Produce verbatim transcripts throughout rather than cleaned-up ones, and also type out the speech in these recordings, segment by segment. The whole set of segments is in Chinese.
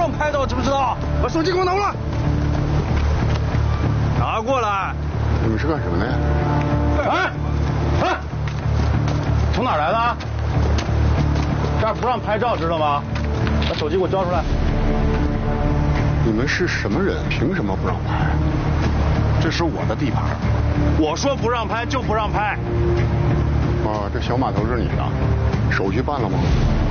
让拍照，知不知道？把手机给我拿过来，拿过来。 你们是干什么的呀？ 哎哎，从哪儿来的？这儿不让拍照，知道吗？把手机给我交出来。 你们是什么人？凭什么不让拍？ 这是我的地盘，我说不让拍就不让拍。 啊，这小码头是你的，手续办了吗？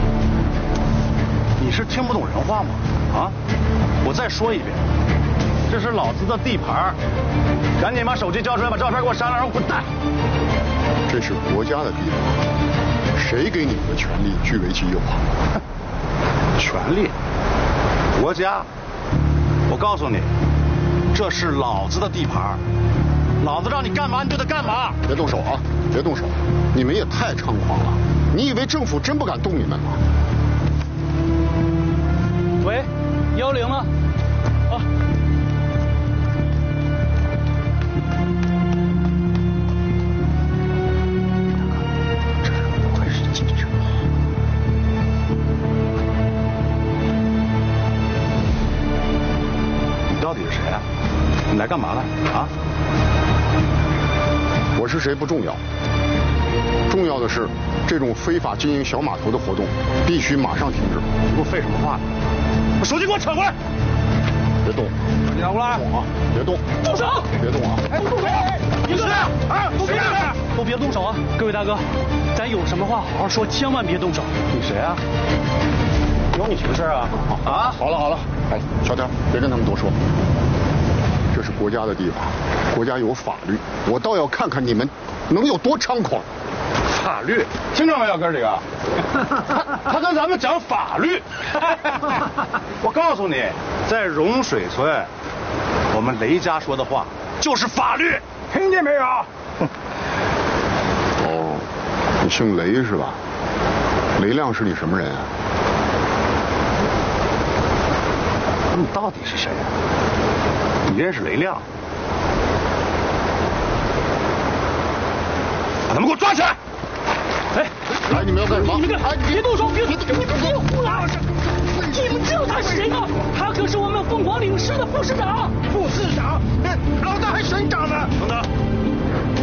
你是听不懂人话吗？啊！我再说一遍，这是老子的地盘，赶紧把手机交出来，把照片给我删了，然后滚蛋！ 这是国家的地盘，谁给你们的权利据为己有啊？ 权利？国家？我告诉你，这是老子的地盘，老子让你干嘛你就得干嘛。 别动手啊！别动手！你们也太猖狂了！你以为政府真不敢动你们吗？ 喂，幺零呢？啊。 这是怎么回事？进去。 你到底是谁啊？你来干嘛了啊？ 我是谁不重要，重要的是这种非法经营小码头的活动必须马上停止。 你给我废什么话？把手机给我抢过来！ 别动！ 你拿过来！ 动啊！别动！ 动手！ 别动啊！ 哎，动手！ 你是啊？ 都别都别动手啊！各位大哥，咱有什么话好好说，千万别动手。 你谁啊？有你什么事啊？啊！ 好了好了，哎，小天，别跟他们多说。这是国家的地方，国家有法律，我倒要看看你们能有多猖狂。 法律，听着没有，哥几个？他他跟咱们讲法律。我告诉你，在融水村，我们雷家说的话就是法律，听见没有？ 哦，你姓雷是吧？雷亮是你什么人啊？ 你到底是谁呀？你认识雷亮？把他们给我抓起来！ 哎， 哎，你们要干什么？ 你们哎， 别动手！别，你们别胡来！你们知道他是谁吗？他可是我们凤凰岭市的副市长。 副市长？老大还省长呢！等等，